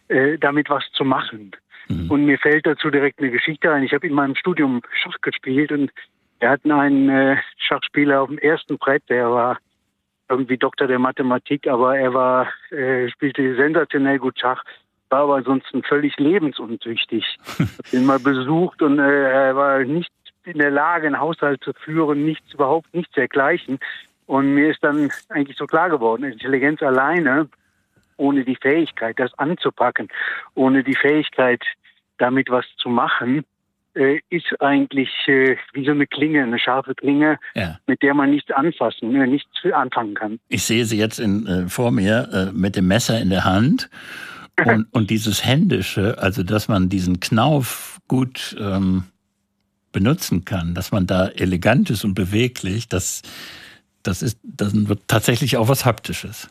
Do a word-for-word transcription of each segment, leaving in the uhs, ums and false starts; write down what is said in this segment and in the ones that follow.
äh, damit was zu machen. Mhm. Und mir fällt dazu direkt eine Geschichte ein. Ich habe in meinem Studium Schach gespielt und wir hatten einen äh, Schachspieler auf dem ersten Brett, der war irgendwie Doktor der Mathematik, aber er war äh, spielte sensationell gut Schach, war aber ansonsten völlig lebensuntüchtig. Ich habe ihn mal besucht und äh, er war nicht in der Lage, einen Haushalt zu führen, nichts, überhaupt nichts dergleichen. Und mir ist dann eigentlich so klar geworden, Intelligenz alleine, ohne die Fähigkeit, das anzupacken, ohne die Fähigkeit, damit was zu machen, äh, ist eigentlich äh, wie so eine Klinge, eine scharfe Klinge, ja, mit der man nichts anfassen, äh, nichts anfangen kann. Ich sehe sie jetzt in, äh, vor mir äh, mit dem Messer in der Hand und, und dieses Händische, also dass man diesen Knauf gut ähm, benutzen kann, dass man da elegant ist und beweglich, das, das ist, das wird tatsächlich auch was Haptisches.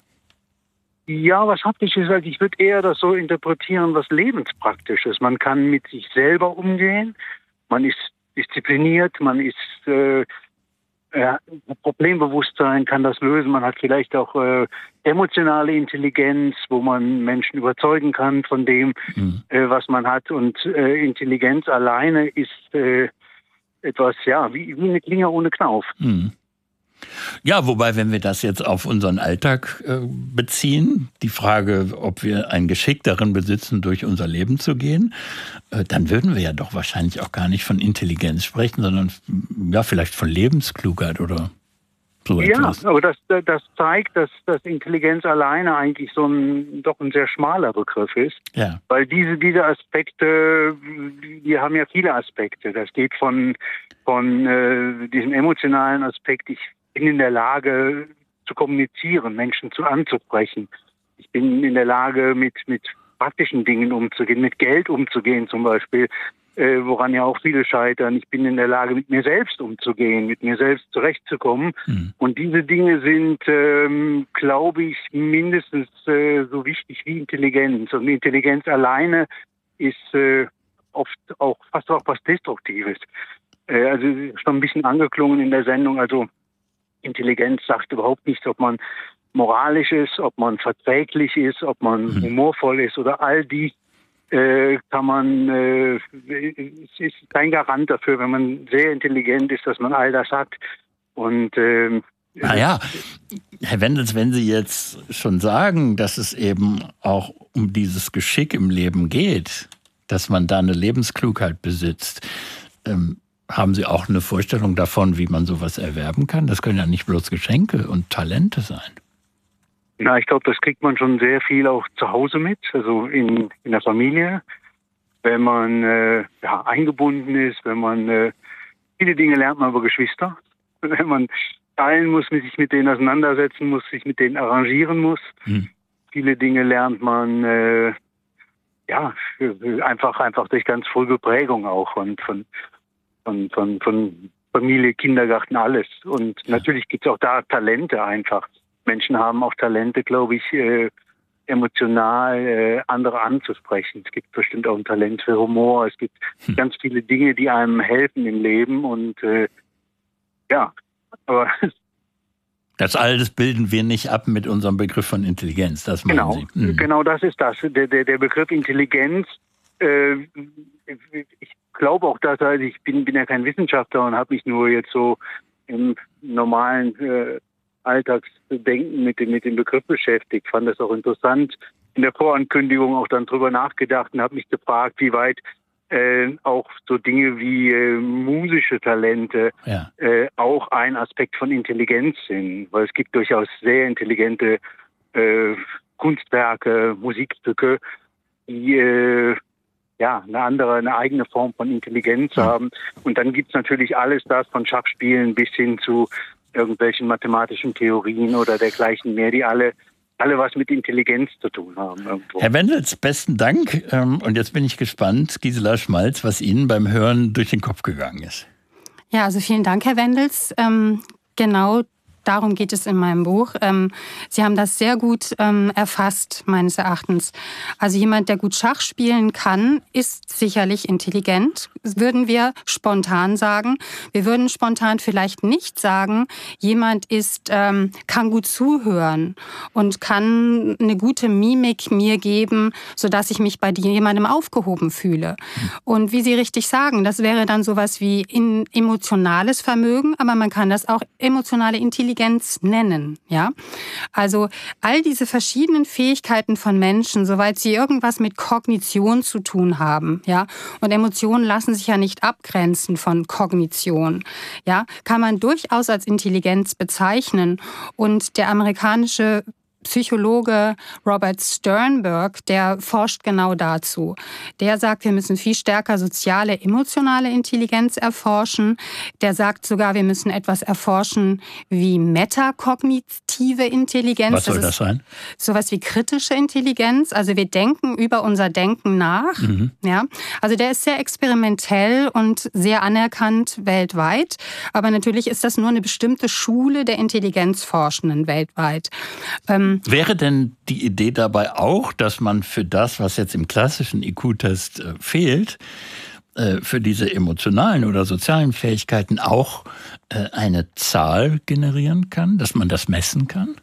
Ja, was Haptisches, also ich würde eher das so interpretieren, was Lebenspraktisches. Man kann mit sich selber umgehen, man ist diszipliniert, man ist äh, äh, Problembewusstsein, kann das lösen, man hat vielleicht auch äh, emotionale Intelligenz, wo man Menschen überzeugen kann von dem, mhm. äh, was man hat. Und äh, Intelligenz alleine ist äh, etwas, ja, wie, wie eine Klinge ohne Knauf. Mhm. Ja, wobei, wenn wir das jetzt auf unseren Alltag äh, beziehen, die Frage, ob wir ein Geschick darin besitzen, durch unser Leben zu gehen, äh, dann würden wir ja doch wahrscheinlich auch gar nicht von Intelligenz sprechen, sondern ja, vielleicht von Lebensklugheit oder so etwas. Ja, aber das, das zeigt, dass, dass Intelligenz alleine eigentlich so ein doch ein sehr schmaler Begriff ist. Ja. Weil diese, diese Aspekte, die haben ja viele Aspekte. Das geht von, von äh, diesem emotionalen Aspekt, ich bin in der Lage zu kommunizieren, Menschen zu anzusprechen. Ich bin in der Lage, mit, mit praktischen Dingen umzugehen, mit Geld umzugehen zum Beispiel, äh, woran ja auch viele scheitern. Ich bin in der Lage, mit mir selbst umzugehen, mit mir selbst zurechtzukommen. Mhm. Und diese Dinge sind, ähm, glaube ich, mindestens äh, so wichtig wie Intelligenz. Und Intelligenz alleine ist äh, oft auch fast auch was Destruktives. Äh, also schon ein bisschen angeklungen in der Sendung, also Intelligenz sagt überhaupt nichts, ob man moralisch ist, ob man verträglich ist, ob man mhm. humorvoll ist oder all die äh, kann man, äh, es ist kein Garant dafür, wenn man sehr intelligent ist, dass man all das hat. Und ähm, naja, Herr Wendels, wenn Sie jetzt schon sagen, dass es eben auch um dieses Geschick im Leben geht, dass man da eine Lebensklugheit besitzt, ähm, haben Sie auch eine Vorstellung davon, wie man sowas erwerben kann? Das können ja nicht bloß Geschenke und Talente sein. Na, ich glaube, das kriegt man schon sehr viel auch zu Hause mit, also in, in der Familie. Wenn man äh, ja, eingebunden ist, wenn man äh, viele Dinge lernt man über Geschwister. Wenn man teilen muss, sich mit denen auseinandersetzen muss, sich mit denen arrangieren muss. Hm. Viele Dinge lernt man äh, ja einfach einfach durch ganz frühe Prägung auch und von Von, von, von Familie, Kindergarten, alles. Und ja. natürlich gibt es auch da Talente einfach. Menschen haben auch Talente, glaube ich, äh, emotional äh, andere anzusprechen. Es gibt bestimmt auch ein Talent für Humor. Es gibt hm. ganz viele Dinge, die einem helfen im Leben. Und äh, ja, aber... Das alles bilden wir nicht ab mit unserem Begriff von Intelligenz, das meinen genau, Sie? Mhm. Genau, das ist das. Der, der, der Begriff Intelligenz, äh, ich glaube auch, dass also ich bin, bin ja kein Wissenschaftler und habe mich nur jetzt so im normalen äh, Alltagsdenken mit dem, mit dem Begriff beschäftigt. Fand das auch interessant. In der Vorankündigung auch dann drüber nachgedacht und habe mich gefragt, wie weit äh, auch so Dinge wie äh, musische Talente ja. äh, auch ein Aspekt von Intelligenz sind. Weil es gibt durchaus sehr intelligente äh, Kunstwerke, Musikstücke, die äh, ja, eine andere, eine eigene Form von Intelligenz ja. haben. Und dann gibt's natürlich alles das von Schachspielen bis hin zu irgendwelchen mathematischen Theorien oder dergleichen mehr, die alle, alle was mit Intelligenz zu tun haben. Irgendwo. Herr Wendels, besten Dank. Und jetzt bin ich gespannt, Gisela Schmalz, was Ihnen beim Hören durch den Kopf gegangen ist. Ja, also vielen Dank, Herr Wendels. Ähm, genau darum geht es in meinem Buch. Ähm, Sie haben das sehr gut ähm, erfasst, meines Erachtens. Also jemand, der gut Schach spielen kann, ist sicherlich intelligent, würden wir spontan sagen. Wir würden spontan vielleicht nicht sagen, jemand ist, ähm, kann gut zuhören und kann eine gute Mimik mir geben, sodass ich mich bei jemandem aufgehoben fühle. Und wie Sie richtig sagen, das wäre dann sowas wie in emotionales Vermögen, aber man kann das auch emotionale Intelligenz nennen. Ja? Also all diese verschiedenen Fähigkeiten von Menschen, soweit sie irgendwas mit Kognition zu tun haben, ja, und Emotionen lassen sich ja nicht abgrenzen von Kognition, ja, kann man durchaus als Intelligenz bezeichnen. Und der amerikanische Psychologe Robert Sternberg, der forscht genau dazu. Der sagt, wir müssen viel stärker soziale, emotionale Intelligenz erforschen. Der sagt sogar, wir müssen etwas erforschen wie metakognitive Intelligenz. Was soll das, das sein? Sowas wie kritische Intelligenz. Also wir denken über unser Denken nach. Mhm. Ja? Also der ist sehr experimentell und sehr anerkannt weltweit. Aber natürlich ist das nur eine bestimmte Schule der Intelligenzforschenden weltweit. Ähm, Wäre denn die Idee dabei auch, dass man für das, was jetzt im klassischen I Q-Test äh, fehlt, äh, für diese emotionalen oder sozialen Fähigkeiten auch äh, eine Zahl generieren kann, dass man das messen kann?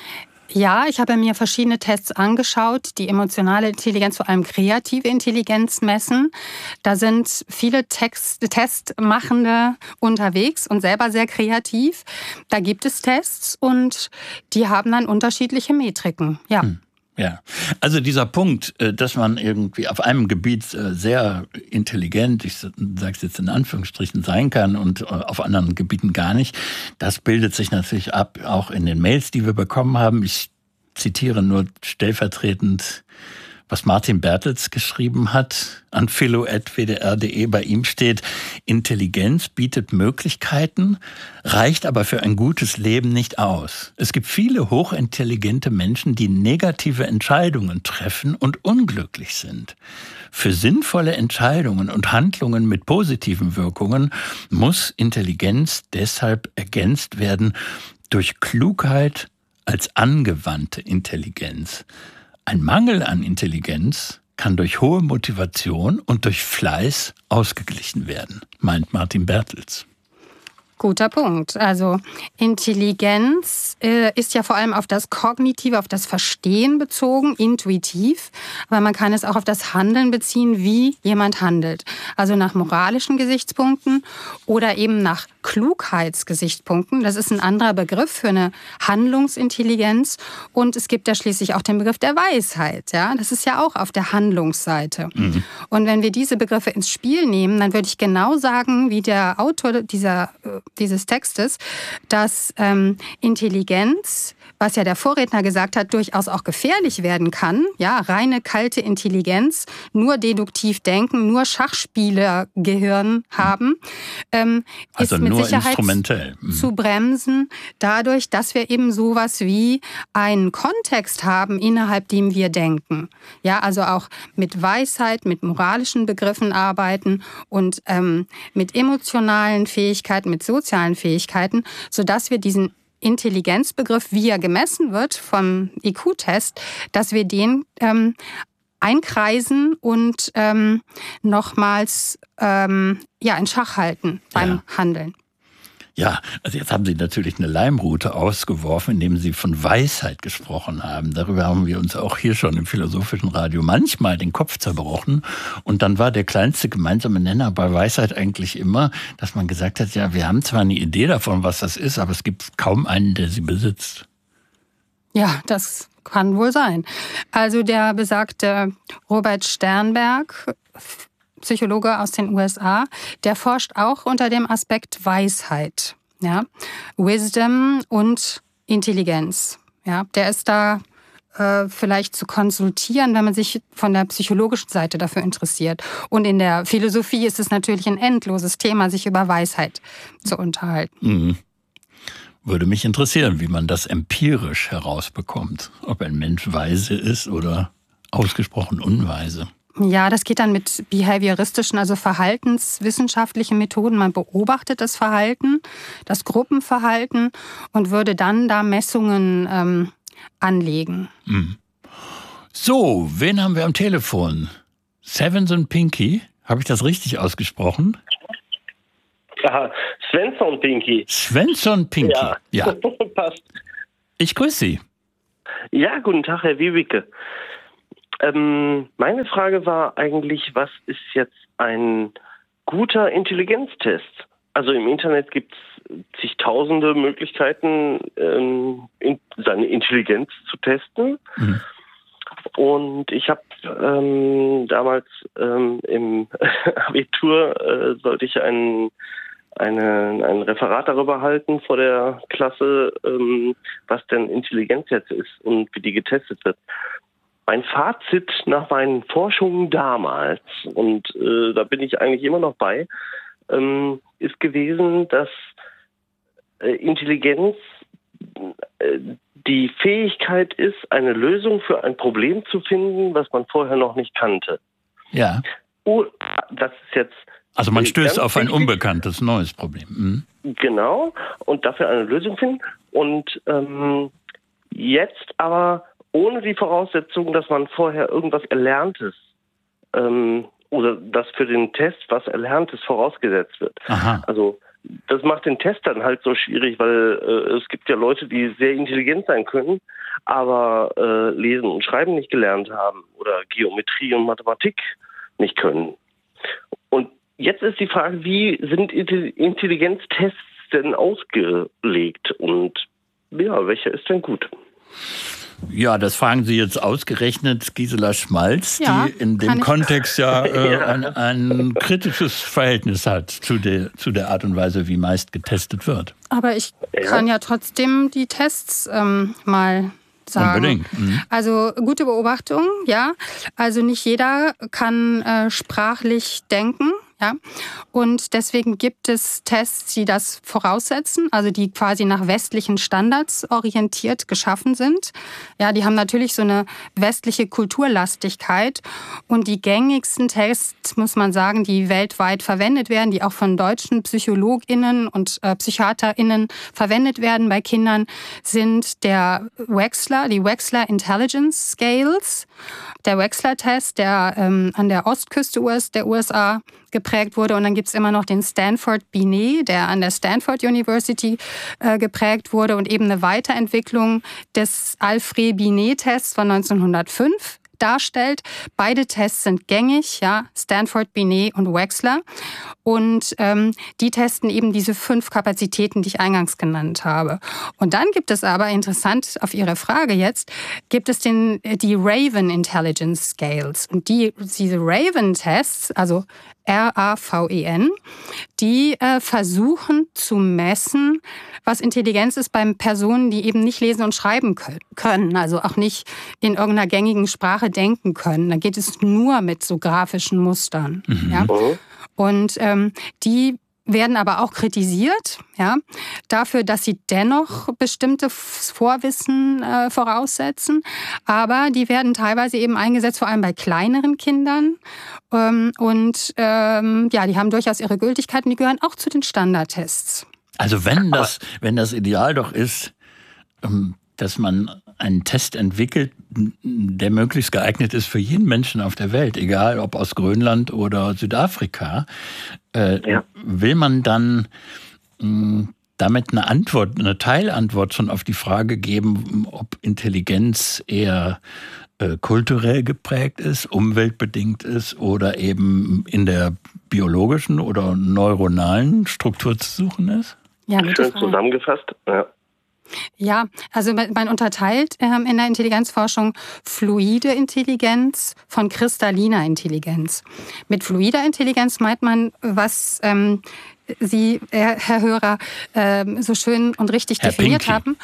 Ja, ich habe mir verschiedene Tests angeschaut, die emotionale Intelligenz, vor allem kreative Intelligenz messen. Da sind viele Text, Testmachende unterwegs und selber sehr kreativ. Da gibt es Tests und die haben dann unterschiedliche Metriken. Ja. Hm. Ja, also dieser Punkt, dass man irgendwie auf einem Gebiet sehr intelligent, ich sage es jetzt in Anführungsstrichen, sein kann und auf anderen Gebieten gar nicht, das bildet sich natürlich ab, auch in den Mails, die wir bekommen haben. Ich zitiere nur stellvertretend, was Martin Bertels geschrieben hat an philo at w d r punkt d e. Bei ihm steht, Intelligenz bietet Möglichkeiten, reicht aber für ein gutes Leben nicht aus. Es gibt viele hochintelligente Menschen, die negative Entscheidungen treffen und unglücklich sind. Für sinnvolle Entscheidungen und Handlungen mit positiven Wirkungen muss Intelligenz deshalb ergänzt werden durch Klugheit als angewandte Intelligenz. Ein Mangel an Intelligenz kann durch hohe Motivation und durch Fleiß ausgeglichen werden, meint Martin Bertels. Guter Punkt. Also Intelligenz äh, ist ja vor allem auf das Kognitive, auf das Verstehen bezogen, intuitiv. Aber man kann es auch auf das Handeln beziehen, wie jemand handelt. Also nach moralischen Gesichtspunkten oder eben nach Klugheitsgesichtspunkten. Das ist ein anderer Begriff für eine Handlungsintelligenz. Und es gibt ja schließlich auch den Begriff der Weisheit. Ja? Das ist ja auch auf der Handlungsseite. Mhm. Und wenn wir diese Begriffe ins Spiel nehmen, dann würde ich genau sagen, wie der Autor dieser dieses Textes, dass ähm, Intelligenz, was ja der Vorredner gesagt hat, durchaus auch gefährlich werden kann. Ja, reine kalte Intelligenz, nur deduktiv denken, nur Schachspielergehirn haben, ähm, also ist mit nur Sicherheit instrumentell. Mhm. zu bremsen, dadurch, dass wir eben sowas wie einen Kontext haben, innerhalb dem wir denken. Ja, also auch mit Weisheit, mit moralischen Begriffen arbeiten und ähm, mit emotionalen Fähigkeiten, mit sozialen Fähigkeiten, sodass wir diesen Intelligenzbegriff, wie er gemessen wird vom I Q-Test, dass wir den ähm, einkreisen und ähm, nochmals ähm, ja, in Schach halten beim ja. Handeln. Ja, also jetzt haben Sie natürlich eine Leimrute ausgeworfen, indem Sie von Weisheit gesprochen haben. Darüber haben wir uns auch hier schon im Philosophischen Radio manchmal den Kopf zerbrochen. Und dann war der kleinste gemeinsame Nenner bei Weisheit eigentlich immer, dass man gesagt hat, ja, wir haben zwar eine Idee davon, was das ist, aber es gibt kaum einen, der sie besitzt. Ja, das kann wohl sein. Also der besagte Robert Sternberg, Psychologe aus den U S A, der forscht auch unter dem Aspekt Weisheit, ja, Wisdom und Intelligenz. Ja, der ist da äh, vielleicht zu konsultieren, wenn man sich von der psychologischen Seite dafür interessiert. Und in der Philosophie ist es natürlich ein endloses Thema, sich über Weisheit zu unterhalten. Mhm. Würde mich interessieren, wie man das empirisch herausbekommt, ob ein Mensch weise ist oder ausgesprochen unweise. Ja, das geht dann mit behavioristischen, also verhaltenswissenschaftlichen Methoden. Man beobachtet das Verhalten, das Gruppenverhalten und würde dann da Messungen ähm, anlegen. Mhm. So, wen haben wir am Telefon? Svensson Pinky, habe ich das richtig ausgesprochen? Aha, Svensson Pinky. Svensson Pinky, ja. ja. Passt. Ich grüße Sie. Ja, guten Tag, Herr Wiebeke. Ähm, meine Frage war eigentlich, was ist jetzt ein guter Intelligenztest? Also im Internet gibt es zigtausende Möglichkeiten, ähm, in, seine Intelligenz zu testen. Mhm. Und ich habe ähm, damals ähm, im Abitur äh, sollte ich ein, eine, ein Referat darüber halten vor der Klasse, ähm, was denn Intelligenz jetzt ist und wie die getestet wird. Mein Fazit nach meinen Forschungen damals, und äh, da bin ich eigentlich immer noch bei, ähm, ist gewesen, dass äh, Intelligenz äh, die Fähigkeit ist, eine Lösung für ein Problem zu finden, was man vorher noch nicht kannte. Ja. Oh, das ist jetzt... Also man stößt auf ein unbekanntes, neues Problem. Mhm. Genau, und dafür eine Lösung finden. Und ähm, jetzt aber ohne die Voraussetzung, dass man vorher irgendwas Erlerntes ähm, oder dass für den Test was Erlerntes vorausgesetzt wird. Aha. Also das macht den Test dann halt so schwierig, weil äh, es gibt ja Leute, die sehr intelligent sein können, aber äh, Lesen und Schreiben nicht gelernt haben oder Geometrie und Mathematik nicht können. Und jetzt ist die Frage, wie sind Intelligenztests denn ausgelegt und ja, welcher ist denn gut? Ja, das fragen Sie jetzt ausgerechnet Gisela Schmalz, ja, die in dem Kontext ja, äh, ja. Ein, ein kritisches Verhältnis hat zu der, zu der Art und Weise, wie meist getestet wird. Aber ich ja. kann ja trotzdem die Tests ähm, mal sagen. Unbedingt. Mhm. Also gute Beobachtung, ja. Also nicht jeder kann äh, sprachlich denken. Ja, und deswegen gibt es Tests, die das voraussetzen, also die quasi nach westlichen Standards orientiert geschaffen sind. Ja, die haben natürlich so eine westliche Kulturlastigkeit und die gängigsten Tests, muss man sagen, die weltweit verwendet werden, die auch von deutschen PsychologInnen und äh, PsychiaterInnen verwendet werden bei Kindern, sind der Wechsler, die Wechsler Intelligence Scales, der Wechsler-Test, der ähm, an der Ostküste der U S A geprägt wurde. Und dann gibt es immer noch den Stanford Binet, der an der Stanford University äh, geprägt wurde und eben eine Weiterentwicklung des Alfred Binet-Tests von neunzehnhundertfünf darstellt. Beide Tests sind gängig, ja, Stanford, Binet und Wechsler. Und ähm, die testen eben diese fünf Kapazitäten, die ich eingangs genannt habe. Und dann gibt es aber, interessant auf Ihre Frage jetzt, gibt es den, die Raven Intelligence Scales. Und die, diese Raven-Tests, also R A V E N, die äh, versuchen zu messen, was Intelligenz ist bei Personen, die eben nicht lesen und schreiben können, also auch nicht in irgendeiner gängigen Sprache denken können. Da geht es nur mit so grafischen Mustern. Mhm. Ja? Und ähm, die werden aber auch kritisiert, ja, dafür, dass sie dennoch bestimmte Vorwissen äh, voraussetzen. Aber die werden teilweise eben eingesetzt, vor allem bei kleineren Kindern. Ähm, und ähm, ja, die haben durchaus ihre Gültigkeit und die gehören auch zu den Standardtests. Also wenn das, wenn das Ideal doch ist, dass man einen Test entwickelt, der möglichst geeignet ist für jeden Menschen auf der Welt, egal ob aus Grönland oder Südafrika, äh, ja. will man dann mh, damit eine Antwort, eine Teilantwort schon auf die Frage geben, ob Intelligenz eher äh, kulturell geprägt ist, umweltbedingt ist oder eben in der biologischen oder neuronalen Struktur zu suchen ist? Ja, schön zusammengefasst, ja. Ja, also man unterteilt ähm, in der Intelligenzforschung fluide Intelligenz von kristalliner Intelligenz. Mit fluider Intelligenz meint man, was ähm, Sie, Herr, Herr Hörer, ähm, so schön und richtig Herr definiert Pinky. haben,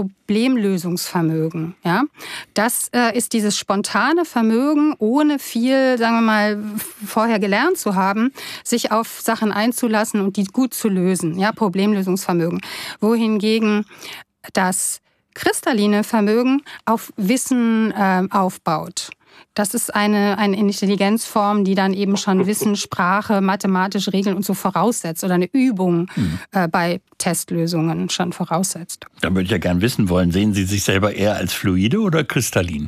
Problemlösungsvermögen. Ja? Das äh, ist dieses spontane Vermögen, ohne viel, sagen wir mal, vorher gelernt zu haben, sich auf Sachen einzulassen und die gut zu lösen. Ja? Problemlösungsvermögen. Wohingegen das kristalline Vermögen auf Wissen äh, aufbaut. Das ist eine, eine Intelligenzform, die dann eben schon Wissen, Sprache, mathematische Regeln und so voraussetzt oder eine Übung mhm. äh, bei Testlösungen schon voraussetzt. Da würde ich ja gern wissen wollen, sehen Sie sich selber eher als fluide oder kristallin?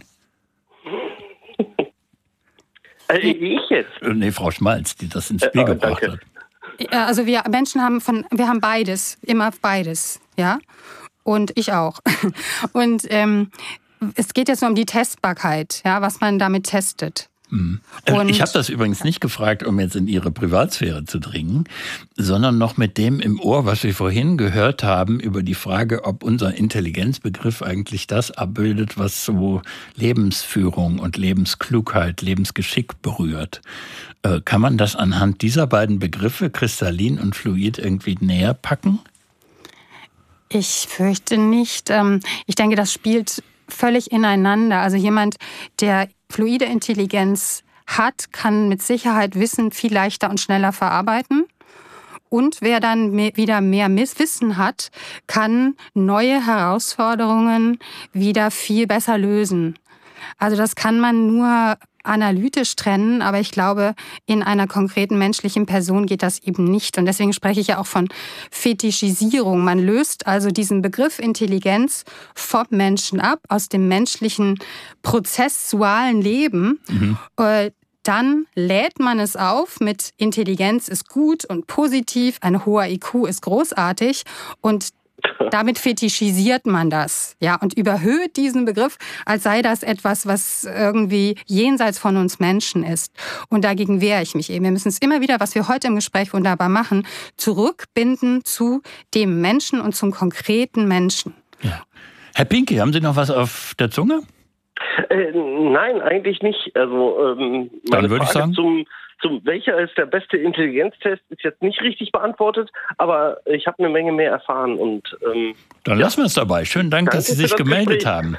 Also ich jetzt? Nee, Frau Schmalz, die das ins Spiel äh, oh, gebracht danke. hat. Also wir Menschen haben von, wir haben beides, immer beides, ja. Und ich auch. Und ähm, es geht jetzt nur um die Testbarkeit, ja, was man damit testet. Mhm. Ich habe das übrigens nicht gefragt, um jetzt in Ihre Privatsphäre zu dringen, sondern noch mit dem im Ohr, was wir vorhin gehört haben, über die Frage, ob unser Intelligenzbegriff eigentlich das abbildet, was so Lebensführung und Lebensklugheit, Lebensgeschick berührt. Äh, kann man das anhand dieser beiden Begriffe, kristallin und fluid, irgendwie näher packen? Ich fürchte nicht. Ich denke, das spielt völlig ineinander. Also jemand, der fluide Intelligenz hat, kann mit Sicherheit Wissen viel leichter und schneller verarbeiten. Und wer dann wieder mehr Wissen hat, kann neue Herausforderungen wieder viel besser lösen. Also das kann man nur analytisch trennen, aber ich glaube, in einer konkreten menschlichen Person geht das eben nicht. Und deswegen spreche ich ja auch von Fetischisierung. Man löst also diesen Begriff Intelligenz vom Menschen ab, aus dem menschlichen prozessualen Leben. Mhm. Dann lädt man es auf mit Intelligenz ist gut und positiv, ein hoher I Q ist großartig und damit fetischisiert man das, ja, und überhöht diesen Begriff, als sei das etwas, was irgendwie jenseits von uns Menschen ist. Und dagegen wehre ich mich eben. Wir müssen es immer wieder, was wir heute im Gespräch wunderbar machen, zurückbinden zu dem Menschen und zum konkreten Menschen. Ja. Herr Pinky, haben Sie noch was auf der Zunge? Äh, nein, eigentlich nicht. Also ähm, meine Dann würde Frage ich sagen, zum Zum, welcher ist der beste Intelligenztest, ist jetzt nicht richtig beantwortet, aber ich habe eine Menge mehr erfahren. Und, ähm, Dann ja. lassen wir es dabei. Schönen Dank, Danke dass Sie sich das gemeldet Gespräch. haben.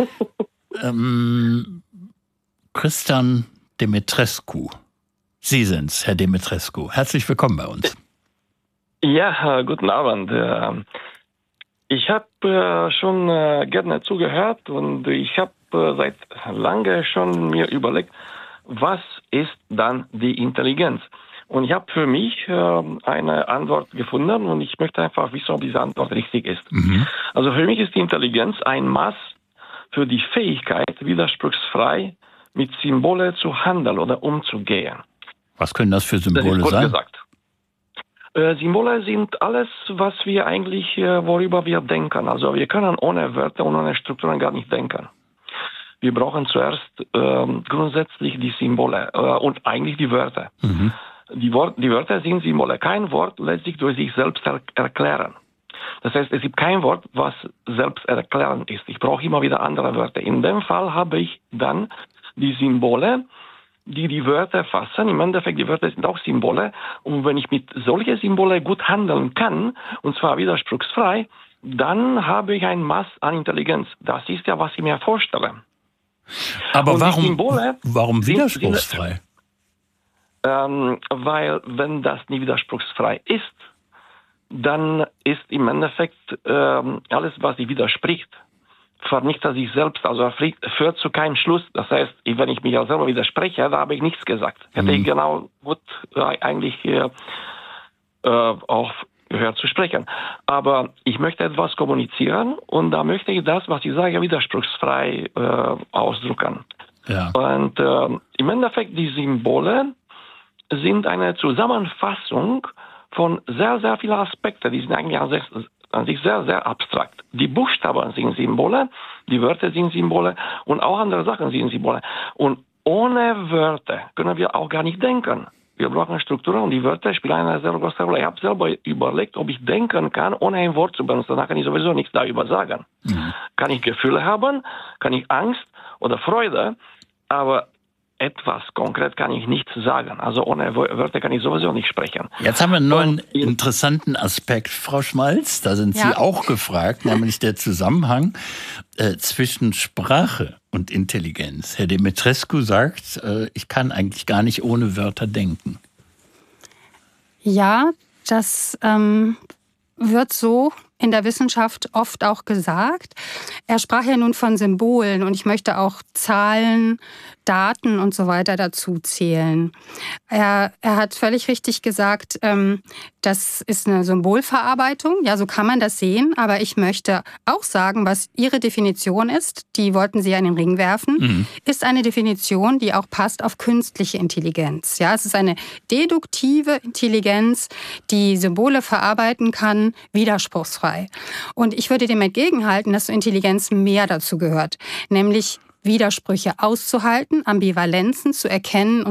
ähm, Christian Demetrescu. Sie sind's, Herr Demetrescu. Herzlich willkommen bei uns. Ja, guten Abend. Ich habe schon gerne zugehört und ich habe seit lange schon mir überlegt, was ist dann die Intelligenz? Und ich habe für mich äh, eine Antwort gefunden und ich möchte einfach wissen, ob diese Antwort richtig ist. Mhm. Also für mich ist die Intelligenz ein Maß für die Fähigkeit, widerspruchsfrei mit Symbole zu handeln oder umzugehen. Was können das für Symbole das ist gut sein? Gesagt. Äh, Symbole sind alles, was wir eigentlich, äh, worüber wir denken. Also wir können ohne Wörter und ohne Strukturen gar nicht denken. Wir brauchen zuerst ähm, grundsätzlich die Symbole äh, und eigentlich die Wörter. Mhm. Die, Wort, die Wörter sind Symbole. Kein Wort lässt sich durch sich selbst er erklären. Das heißt, es gibt kein Wort, was selbsterklärend ist. Ich brauche immer wieder andere Wörter. In dem Fall habe ich dann die Symbole, die die Wörter fassen. Im Endeffekt, die Wörter sind auch Symbole. Und wenn ich mit solchen Symbolen gut handeln kann, und zwar widerspruchsfrei, dann habe ich ein Maß an Intelligenz. Das ist ja, was ich mir vorstelle. Aber warum, Symbole warum widerspruchsfrei? Sind, ähm, weil, wenn das nicht widerspruchsfrei ist, dann ist im Endeffekt ähm, alles, was sich widerspricht, vernichtet sich selbst, also führt zu keinem Schluss. Das heißt, wenn ich mich ja selber widerspreche, da habe ich nichts gesagt. Hätte mhm. ich genau gut äh, eigentlich äh, äh, auch gehört zu sprechen. Aber ich möchte etwas kommunizieren und da möchte ich das, was ich sage, widerspruchsfrei äh, ausdrücken. Ja. Und äh, im Endeffekt, die Symbole sind eine Zusammenfassung von sehr, sehr vielen Aspekten. Die sind eigentlich an sich, an sich sehr, sehr abstrakt. Die Buchstaben sind Symbole, die Wörter sind Symbole und auch andere Sachen sind Symbole. Und ohne Wörter können wir auch gar nicht denken. Wir brauchen Strukturen und die Wörter spielen eine sehr große Rolle. Ich habe selber überlegt, ob ich denken kann, ohne ein Wort zu benutzen. Da kann ich sowieso nichts darüber sagen. Mhm. Kann ich Gefühle haben, kann ich Angst oder Freude, aber etwas konkret kann ich nichts sagen. Also ohne Wörter kann ich sowieso nicht sprechen. Jetzt haben wir einen neuen und, interessanten Aspekt, Frau Schmalz. Da sind ja. Sie auch gefragt, nämlich der Zusammenhang äh, zwischen Sprache und Intelligenz. Herr Demetrescu sagt, äh, ich kann eigentlich gar nicht ohne Wörter denken. Ja, das ähm, wird so in der Wissenschaft oft auch gesagt. Er sprach ja nun von Symbolen und ich möchte auch Zahlen Daten und so weiter dazu zählen. Er, er hat völlig richtig gesagt, ähm, das ist eine Symbolverarbeitung. Ja, so kann man das sehen. Aber ich möchte auch sagen, was Ihre Definition ist, die wollten Sie ja in den Ring werfen, mhm. ist eine Definition, die auch passt auf künstliche Intelligenz. Ja, es ist eine deduktive Intelligenz, die Symbole verarbeiten kann, widerspruchsfrei. Und ich würde dem entgegenhalten, dass zur Intelligenz mehr dazu gehört, nämlich Widersprüche auszuhalten, Ambivalenzen zu erkennen